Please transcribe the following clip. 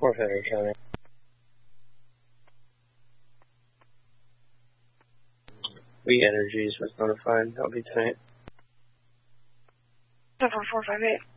450 County. We Energies was notified. That'll be tonight. 7458.